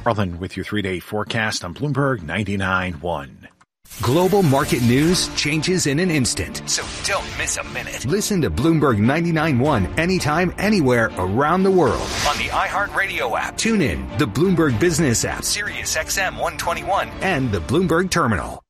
Garland with your 3-day forecast on Bloomberg 99.1. Global market news changes in an instant. So don't miss a minute. Listen to Bloomberg 99.1 anytime, anywhere around the world. On the iHeartRadio app. Tune in, the Bloomberg Business app. Sirius XM 121. And the Bloomberg Terminal.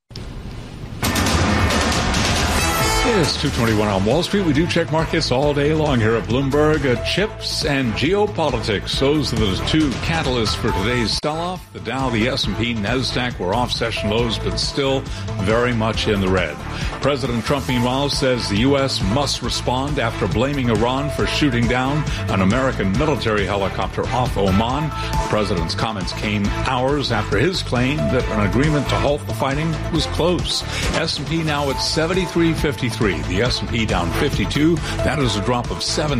It's 2:21 on Wall Street. We do check markets all day long here at Bloomberg. Chips and geopolitics. Those are the two catalysts for today's sell-off. The Dow, the S&P, NASDAQ were off session lows, but still very much in the red. President Trump, meanwhile, says the U.S. must respond after blaming Iran for shooting down an American military helicopter off Oman. The president's comments came hours after his claim that an agreement to halt the fighting was close. S&P now at 73.53. The S&P down 52. That is a drop of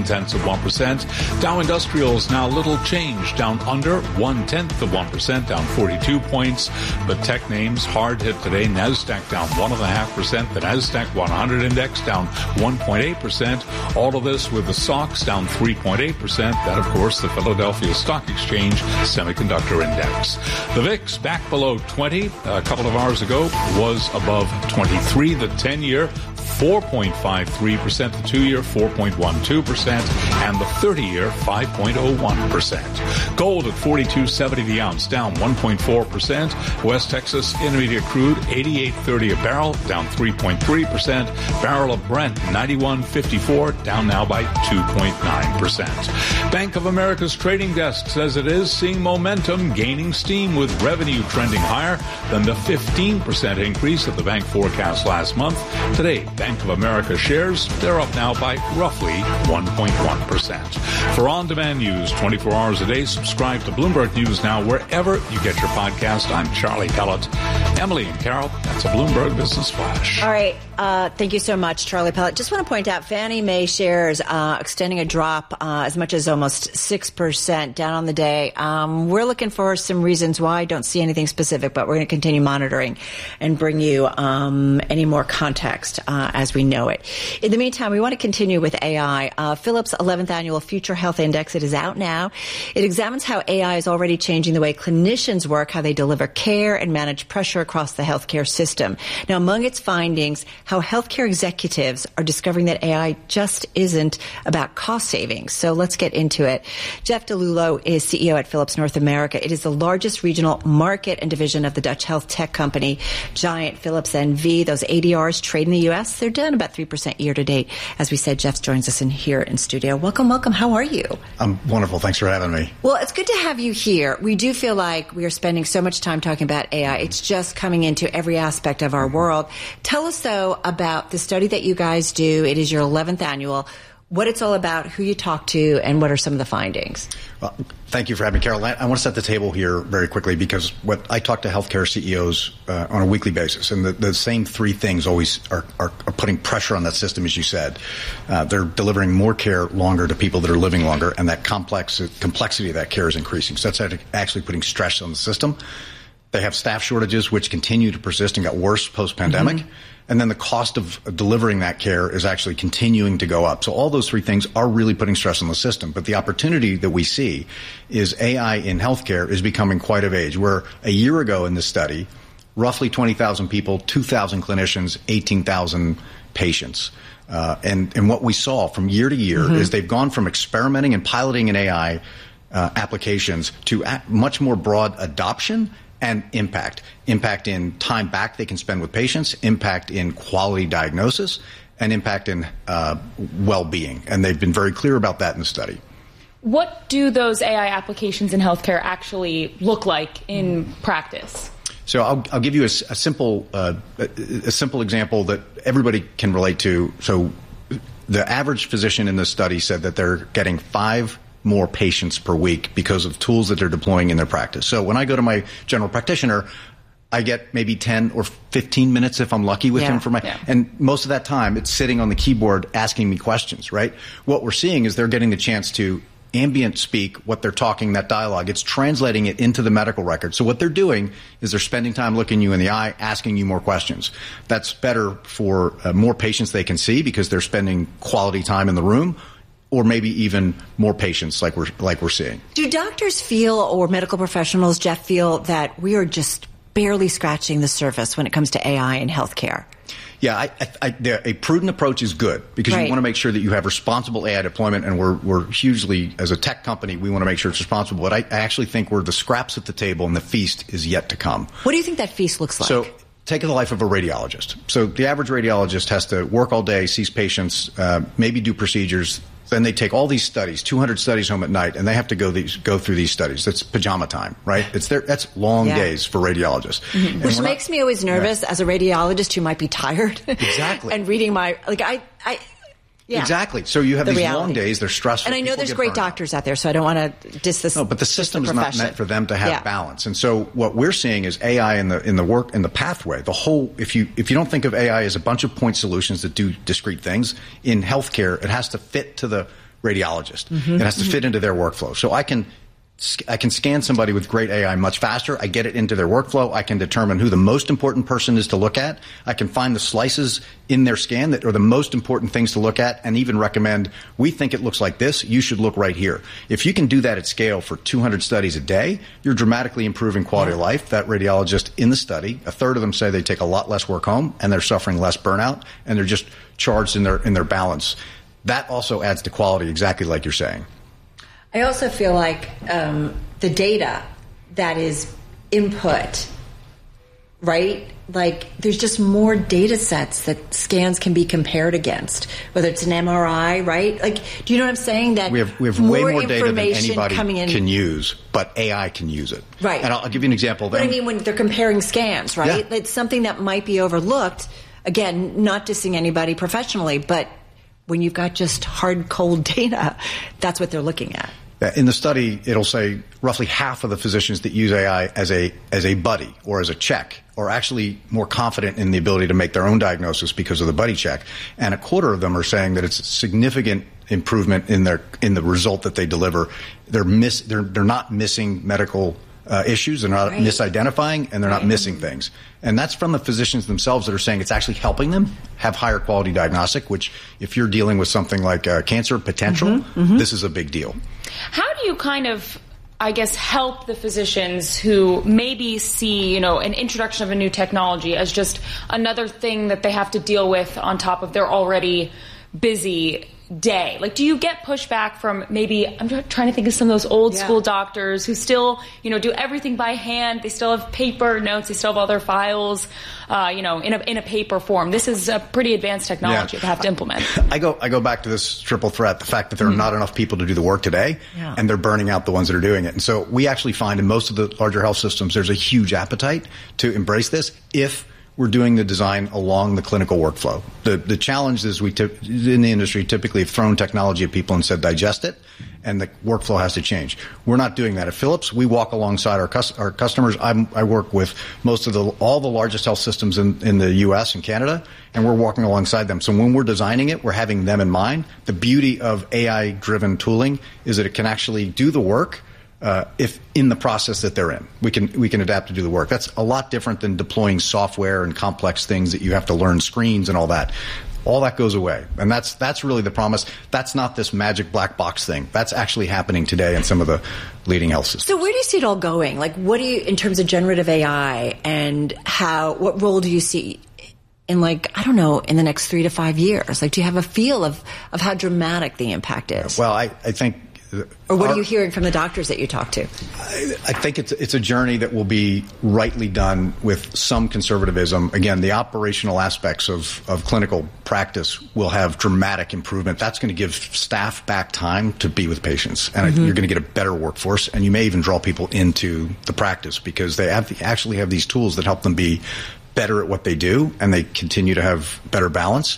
0.7%. Dow Industrials now little change, down under 0.1%, down 42 points. But tech names hard hit today. NASDAQ down 1.5%. The NASDAQ 100 index down 1.8%. All of this with the SOX down 3.8%. That, of course, the Philadelphia Stock Exchange Semiconductor Index. The VIX back below 20 a couple of hours ago, was above 23. The 10-year 4.53%, the 2-year 4.12%, and the 30-year 5.01%. Gold at $42.70 the ounce, down 1.4%. West Texas Intermediate crude 88.30 a barrel, down 3.3%. Barrel of Brent 91.54, down now by 2.9%. Bank of America's trading desk says it is seeing momentum gaining steam, with revenue trending higher than the 15% increase that the bank forecast last month. Today, Bank of America shares, they're up now by roughly 1.1%. For on-demand news 24 hours a day, subscribe to Bloomberg News Now wherever you get your podcast. I'm Charlie Pellet. Emily and Carol, that's a Bloomberg Business Flash. All right. Thank you so much, Charlie Pellet. Just want to point out Fannie Mae shares extending a drop as much as almost 6% down on the day. We're looking for some reasons why. Don't see anything specific, but we're going to continue monitoring and bring you any more context as we know it. In the meantime, we want to continue with AI. Phillips' 11th Annual Future Health Index, it is out now. It examines how AI is already changing the way clinicians work, how they deliver care and manage pressure across the healthcare system. Now, among its findings, how healthcare executives are discovering that AI just isn't about cost savings. So let's get into it. Jeff DeLulo is CEO at Philips North America. It is the largest regional market and division of the Dutch health tech company giant Philips NV. Those ADRs trade in the U.S. They're down about 3% year to date. As we said, Jeff joins us here in studio. Welcome. How are you? I'm wonderful. Thanks for having me. Well, it's good to have you here. We do feel like we are spending so much time talking about AI. It's just coming into every aspect of our world. Tell us, though, about the study that you guys do. It is your 11th annual. What it's all about, who you talk to, and what are some of the findings? Well, thank you for having me, Carol. I want to set the table here very quickly, because what I talk to healthcare CEOs on a weekly basis, and the same three things always are putting pressure on that system, as you said. They're delivering more care longer to people that are living longer, and that complexity of that care is increasing. So that's actually putting stress on the system. They have staff shortages, which continue to persist and got worse post-pandemic. Mm-hmm. And then the cost of delivering that care is actually continuing to go up. So all those three things are really putting stress on the system. But the opportunity that we see is AI in healthcare is becoming quite of age. Where a year ago in this study, roughly 20,000 people, 2,000 clinicians, 18,000 patients. And what we saw from year to year is they've gone from experimenting and piloting in AI applications to much more broad adoption and impact in time back they can spend with patients, impact in quality diagnosis, and impact in well-being. And they've been very clear about that in the study. What do those AI applications in healthcare actually look like in practice? So I'll give you a simple example that everybody can relate to. So the average physician in this study said that they're getting 5 more patients per week because of tools that they're deploying in their practice. So when I go to my general practitioner, I get maybe 10 or 15 minutes if I'm lucky with him and most of that time it's sitting on the keyboard asking me questions, right? What we're seeing is they're getting the chance to ambient speak what they're talking, that dialogue. It's translating it into the medical record. So what they're doing is they're spending time looking you in the eye, asking you more questions. That's better for more patients they can see because they're spending quality time in the room. or maybe even more patients like we're seeing. Do doctors feel, or medical professionals, Jeff, feel that we are just barely scratching the surface when it comes to AI in healthcare? Yeah, a prudent approach is good because you want to make sure that you have responsible AI deployment, and we're hugely, as a tech company, we want to make sure it's responsible. But I actually think we're the scraps at the table and the feast is yet to come. What do you think that feast looks like? So take the life of a radiologist. So the average radiologist has to work all day, sees patients, maybe do procedures. Then they take all these studies, 200 studies home at night, and they have to go through these studies. That's pajama time, right? That's long days for radiologists. Mm-hmm. Which makes me always nervous as a radiologist who might be tired. Exactly. And reading Exactly. So you have these long days, they're stressful. And I know there's great doctors out there, so I don't want to diss this. No, but the system is not meant for them to have balance. And so what we're seeing is AI in the pathway. The whole, if you don't think of AI as a bunch of point solutions that do discrete things, in healthcare, it has to fit to the radiologist. Mm-hmm. It has to fit into their workflow. So I can scan somebody with great AI much faster. I get it into their workflow. I can determine who the most important person is to look at. I can find the slices in their scan that are the most important things to look at and even recommend, we think it looks like this. You should look right here. If you can do that at scale for 200 studies a day, you're dramatically improving quality of life. That radiologist in the study, a third of them say they take a lot less work home and they're suffering less burnout and they're just charged in their balance. That also adds to quality, exactly like you're saying. I also feel like the data that is input, right? Like there's just more data sets that scans can be compared against, whether it's an MRI, right? Like, do you know what I'm saying? That we have way more data than anybody can use, but AI can use it. Right. And I'll give you an example. But I mean, when they're comparing scans, right? Yeah. It's something that might be overlooked. Again, not dissing anybody professionally, but when you've got just hard, cold data, that's what they're looking at. In the study, it'll say roughly half of the physicians that use AI as a buddy or as a check are actually more confident in the ability to make their own diagnosis because of the buddy check. And a quarter of them are saying that it's a significant improvement in the result that they deliver. They're not missing medical issues. They're not misidentifying, and they're not missing things. And that's from the physicians themselves that are saying it's actually helping them have higher quality diagnostic, which if you're dealing with something like cancer potential, this is a big deal. How do you kind of, I guess, help the physicians who maybe see, an introduction of a new technology as just another thing that they have to deal with on top of their already busy day? Like, do you get pushback from maybe, I'm trying to think of some of those old school doctors who still, do everything by hand. They still have paper notes. They still have all their files, in a paper form. This is a pretty advanced technology to have to implement. I go back to this triple threat, the fact that there are not enough people to do the work today, and they're burning out the ones that are doing it. And so we actually find in most of the larger health systems, there's a huge appetite to embrace this if we're doing the design along the clinical workflow. The challenge is in the industry typically have thrown technology at people and said digest it, and the workflow has to change. We're not doing that at Philips. We walk alongside our customers. I work with all the largest health systems in the U.S. and Canada, and we're walking alongside them. So when we're designing it, we're having them in mind. The beauty of AI-driven tooling is that it can actually do the work. If in the process that they're in, we can adapt to do the work. That's a lot different than deploying software and complex things that you have to learn screens and all that. All that goes away, and that's really the promise. That's not this magic black box thing. That's actually happening today in some of the leading health systems. So where do you see it all going? Like, what do you, in terms of generative AI, and what role do you see in, like, I don't know, in the next 3 to 5 years? Like, do you have a feel of how dramatic the impact is? Well, I think. Or what are you hearing from the doctors that you talk to? I think it's a journey that will be rightly done with some conservatism. Again, the operational aspects of clinical practice will have dramatic improvement. That's going to give staff back time to be with patients. And you're going to get a better workforce. And you may even draw people into the practice because they actually have these tools that help them be better at what they do, and they continue to have better balance.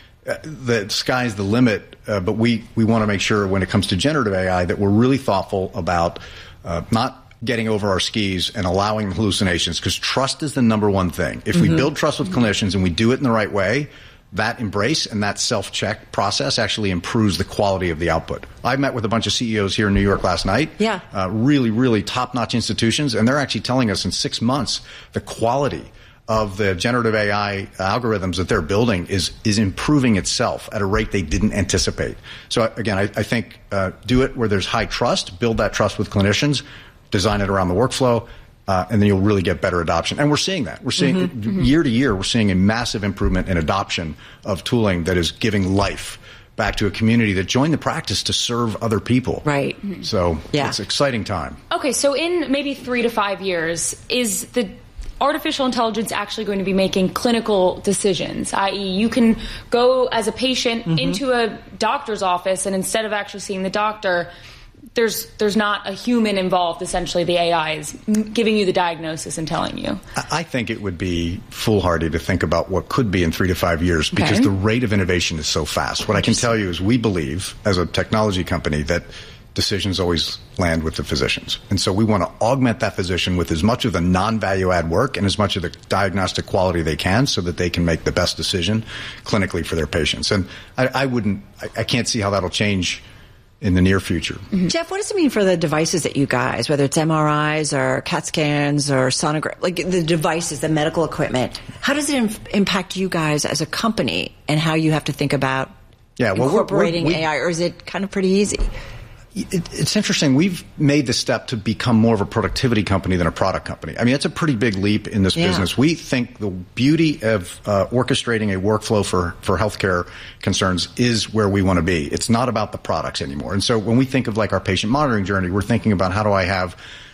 The sky's the limit, but we want to make sure when it comes to generative AI that we're really thoughtful about not getting over our skis and allowing hallucinations, because trust is the number one thing. If we build trust with clinicians and we do it in the right way, that embrace and that self-check process actually improves the quality of the output. I met with a bunch of CEOs here in New York last night. Really, really top-notch institutions, and they're actually telling us in 6 months the quality of the generative AI algorithms that they're building is improving itself at a rate they didn't anticipate. So again, I think do it where there's high trust, build that trust with clinicians, design it around the workflow, and then you'll really get better adoption. And we're seeing that. We're seeing year to year, we're seeing a massive improvement in adoption of tooling that is giving life back to a community that joined the practice to serve other people. Right. So it's an exciting time. Okay, so in maybe 3 to 5 years, is the artificial intelligence actually going to be making clinical decisions, i.e. you can go as a patient into a doctor's office, and instead of actually seeing the doctor, there's not a human involved. Essentially, the AI is giving you the diagnosis and telling you. I think it would be foolhardy to think about what could be in 3 to 5 years because the rate of innovation is so fast. What I can tell you is we believe, as a technology company, that decisions always land with the physicians. And so we want to augment that physician with as much of the non-value add work and as much of the diagnostic quality they can so that they can make the best decision clinically for their patients. And I can't see how that'll change in the near future. Jeff, what does it mean for the devices that you guys, whether it's MRIs or CAT scans or sonogram, like the devices, the medical equipment, how does it impact you guys as a company and how you have to think about incorporating AI, or is it kind of pretty easy? It's interesting. We've made the step to become more of a productivity company than a product company. I mean, it's a pretty big leap in this business. We think the beauty of orchestrating a workflow for healthcare concerns is where we want to be. It's not about the products anymore. And so when we think of like our patient monitoring journey, we're thinking about how do I have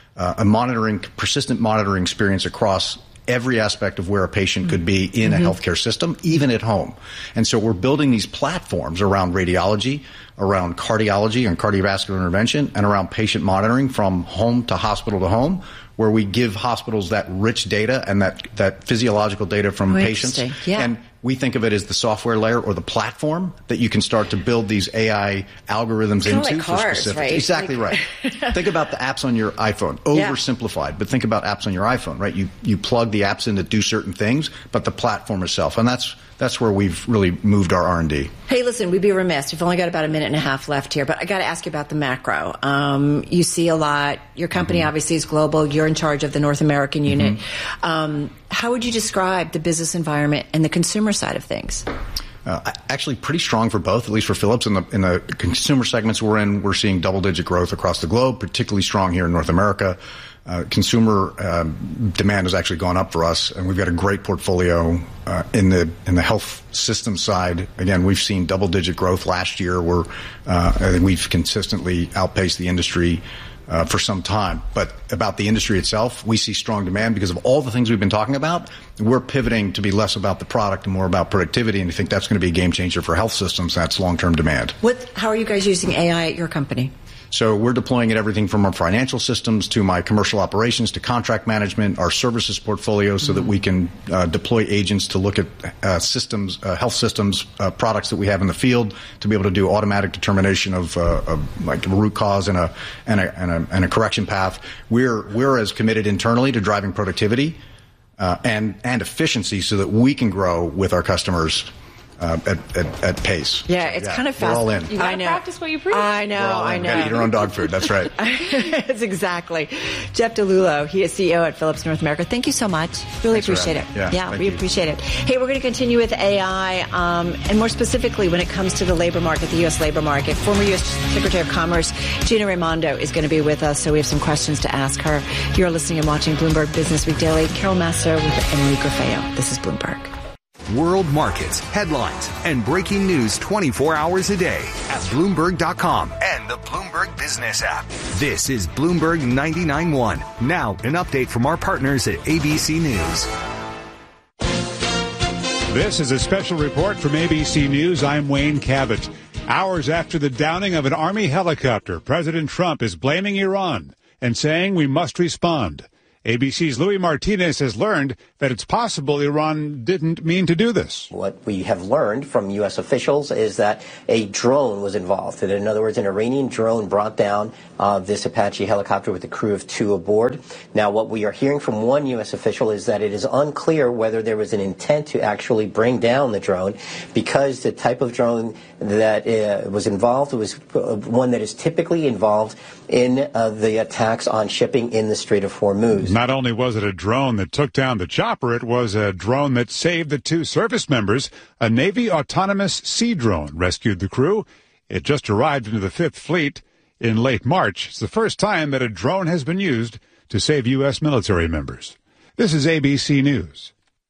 a persistent monitoring experience across every aspect of where a patient could be in a healthcare system, even at home. And so we're building these platforms around radiology, around cardiology and cardiovascular intervention, and around patient monitoring from home to home, where we give hospitals that rich data and that physiological data from patients. And we think of it as the software layer or the platform that you can start to build these AI algorithms into for specific. Right? Exactly right. Think about the apps on your iPhone. Oversimplified, but think about apps on your iPhone, right? You plug the apps in that do certain things, but the platform itself. And that's where we've really moved our R&D. Hey, listen, we'd be remiss. We've only got about a minute and a half left here, but I got to ask you about the macro. You see a lot. Your company obviously is global. You're in charge of the North American unit. How would you describe the business environment and the consumer side of things? Actually pretty strong for both, at least for Philips. In the consumer segments we're in, we're seeing double-digit growth across the globe, particularly strong here in North America. Consumer demand has actually gone up for us, and we've got a great portfolio in the health system side. Again, we've seen double-digit growth last year. I think we've consistently outpaced the industry for some time. But about the industry itself, we see strong demand because of all the things we've been talking about. We're pivoting to be less about the product and more about productivity, and I think that's going to be a game changer for health systems. That's long-term demand. How are you guys using AI at your company? So we're deploying it everything from our financial systems to my commercial operations to contract management, our services portfolio, so that we can deploy agents to look at systems, health systems, products that we have in the field to be able to do automatic determination of like a root cause and a correction path. We're as committed internally to driving productivity and efficiency so that we can grow with our customers at pace. Yeah, it's kind of fast. We're all in. You gotta practice what you preach. I know. Got to eat our own dog food. That's right. That's exactly. Jeff DeLulo, he is CEO at Philips North America. Thank you so much. Really appreciate it. Yeah, we appreciate it. Hey, we're going to continue with AI, and more specifically when it comes to the labor market, the U.S. labor market. Former U.S. Secretary of Commerce Gina Raimondo is going to be with us, so we have some questions to ask her. You're listening and watching Bloomberg Business Week Daily. Carol Masso with Emily Grafeo. This is Bloomberg. World markets, headlines, and breaking news 24 hours a day at Bloomberg.com and the Bloomberg Business app. This is Bloomberg 99.1. Now, an update from our partners at ABC News. This is a special report from ABC News. I'm Wayne Cabot. Hours after the downing of an Army helicopter, President Trump is blaming Iran and saying we must respond. ABC's Louis Martinez has learned that it's possible Iran didn't mean to do this. What we have learned from U.S. officials is that a drone was involved. In other words, an Iranian drone brought down this Apache helicopter with a crew of 2 aboard. Now, what we are hearing from one U.S. official is that it is unclear whether there was an intent to actually bring down the drone because the type of drone that was involved was one that is typically involved in the attacks on shipping in the Strait of Hormuz. Not only was it a drone that took down the chopper, it was a drone that saved the 2 service members. A Navy autonomous sea drone rescued the crew. It just arrived into the 5th Fleet in late March. It's the first time that a drone has been used to save U.S. military members. This is ABC News.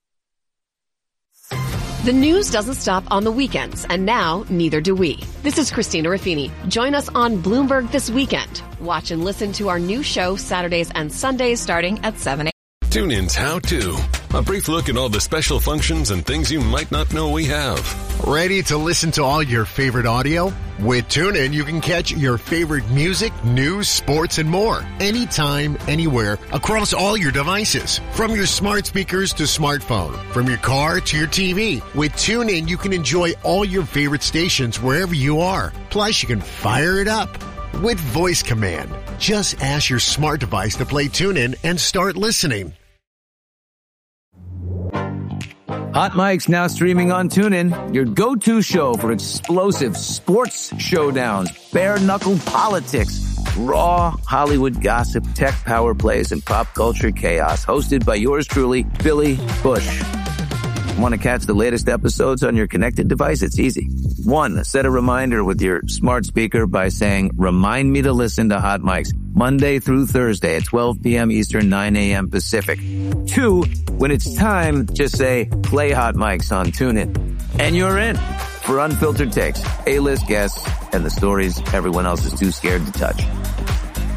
The news doesn't stop on the weekends, and now neither do we. This is Christina Raffini. Join us on Bloomberg This Weekend. Watch and listen to our new show Saturdays and Sundays starting at 7 a.m. TuneIn's How To. A brief look at all the special functions and things you might not know we have. Ready to listen to all your favorite audio? With TuneIn, you can catch your favorite music, news, sports, and more. Anytime, anywhere, across all your devices. From your smart speakers to smartphone. From your car to your TV. With TuneIn, you can enjoy all your favorite stations wherever you are. Plus, you can fire it up with voice command. Just ask your smart device to play TuneIn and start listening. Hot Mic's now streaming on TuneIn, your go-to show for explosive sports showdowns, bare-knuckle politics, raw Hollywood gossip, tech power plays, and pop culture chaos. Hosted by yours truly, Billy Bush. Want to catch the latest episodes on your connected device? It's easy. 1, set a reminder with your smart speaker by saying, remind me to listen to Hot Mics Monday through Thursday at 12 p.m. Eastern, 9 a.m. Pacific. 2, when it's time, just say, play Hot Mics on TuneIn. And you're in for unfiltered takes, A-list guests, and the stories everyone else is too scared to touch.